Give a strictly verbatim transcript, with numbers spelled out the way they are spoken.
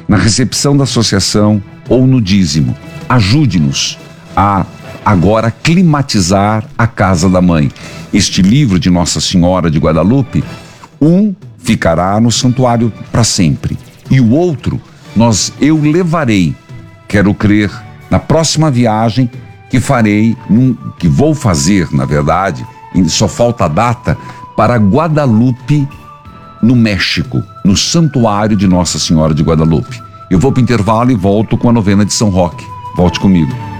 na recepção da associação ou no dízimo. Ajude-nos a agora climatizar a casa da mãe. Este livro de Nossa Senhora de Guadalupe, um ficará no santuário para sempre e o outro nós eu levarei, quero crer, na próxima viagem que farei, num, que vou fazer, na verdade, só falta a data, para Guadalupe, no México, no santuário de Nossa Senhora de Guadalupe. Eu vou para o intervalo e volto com a novena de São Roque. Volte comigo.